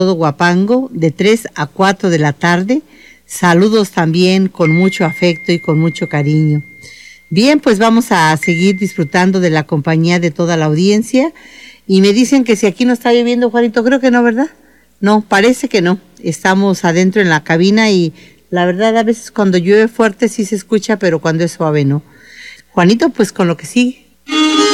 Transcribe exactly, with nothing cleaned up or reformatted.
todo Huapango de tres a cuatro de la tarde. Saludos también con mucho afecto y con mucho cariño. Bien, pues vamos a seguir disfrutando de la compañía de toda la audiencia. Y me dicen que si aquí no está lloviendo, Juanito, creo que no, ¿verdad? No, parece que no. Estamos adentro en la cabina y la verdad a veces cuando llueve fuerte sí se escucha, pero cuando es suave no. Juanito, pues con lo que sigue.